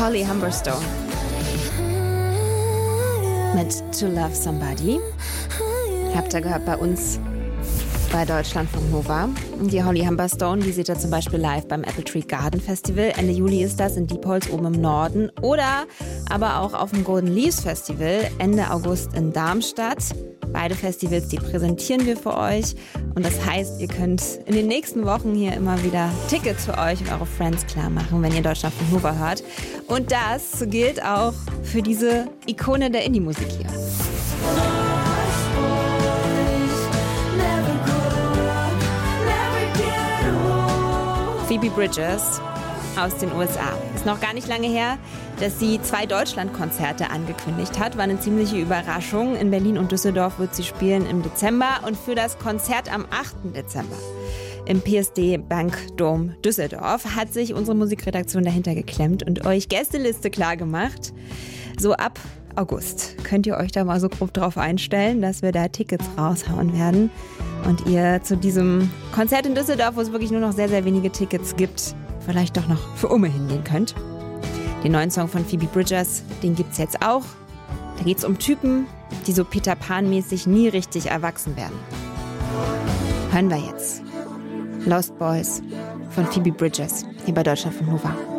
Holly Humberstone mit To Love Somebody. Habt ihr gehört bei uns bei Deutschlandfunk Nova. Die Holly Humberstone, die seht ihr zum Beispiel live beim Apple Tree Garden Festival. Ende Juli ist das in Diepholz oben im Norden. Oder aber auch auf dem Golden Leaves Festival Ende August in Darmstadt. Beide Festivals, die präsentieren wir für euch. Und das heißt, ihr könnt in den nächsten Wochen hier immer wieder Tickets für euch und eure Friends klar machen, wenn ihr Deutschlandfunk Nova hört. Und das gilt auch für diese Ikone der Indie-Musik hier. Phoebe Bridgers aus den USA. Ist noch gar nicht lange her, dass sie 2 Deutschlandkonzerte angekündigt hat. War eine ziemliche Überraschung. In Berlin und Düsseldorf wird sie spielen im Dezember. Und für das Konzert am 8. Dezember im PSD Bank Dome Düsseldorf hat sich unsere Musikredaktion dahinter geklemmt und euch Gästeliste klar gemacht. So ab August könnt ihr euch da mal so grob drauf einstellen, dass wir da Tickets raushauen werden. Und ihr zu diesem Konzert in Düsseldorf, wo es wirklich nur noch sehr, sehr wenige Tickets gibt, vielleicht doch noch für Umme hingehen könnt. Den neuen Song von Phoebe Bridgers, den gibt's jetzt auch. Da geht's um Typen, die so Peter Pan-mäßig nie richtig erwachsen werden. Hören wir jetzt. Lost Boys von Phoebe Bridgers hier bei Deutschlandfunk Nova.